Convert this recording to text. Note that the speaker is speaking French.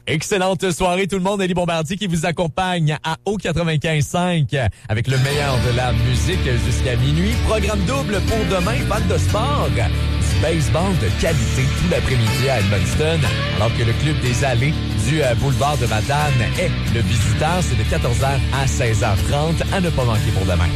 Excellente soirée tout le monde, Elie Bombardier qui vous accompagne à O95.5 avec le meilleur de la musique jusqu'à minuit. Programme double pour demain, fan de sport, du baseball de qualité tout l'après-midi à Edmundston, alors que le club des allées du boulevard de Matane est le visiteur. C'est de 14h à 16h30 à ne pas manquer pour demain.